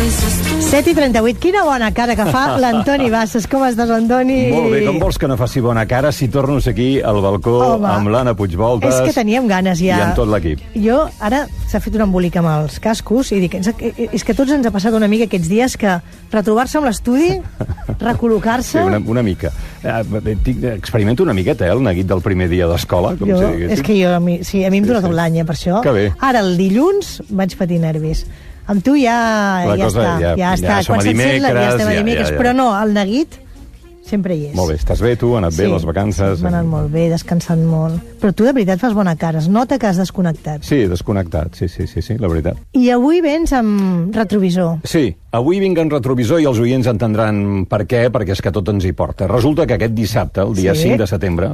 7:38. Quina bona cara que fa l'Antoni Bassas. Com estàs, Antoni? Molt bé, com vols que no faci bona cara si torno a ser aquí al balcó amb l'Anna Puigvoltes? És que teníem ganes ja. I amb tot l'equip. Jo, ara s'ha fet un embolic amb els cascos i dic, és que tots ens ha passat una mica aquests dies que retrobar-se amb l'estudi, recol·locar-se... Sí, una mica. Experimento una miqueta, el neguit del primer dia d'escola. És que a mi em dura tot l'any, per això. Que bé. Ara, el dilluns, vaig patir nervis. Amb tu ja està. Ja som a dimecres. Ja estem a dimecres, però no, el neguit sempre hi és. Molt bé, estàs bé tu? Ha anat bé les vacances? M'ha anat molt bé, descansant molt. Però tu de veritat fas bona cara, es nota que has desconnectat. Sí, desconnectat, sí, la veritat. I avui vens amb retrovisor. Sí, avui vinc amb retrovisor i els oients entendran per què, perquè és que tot ens hi porta. Resulta que aquest dissabte, el dia 5 de setembre,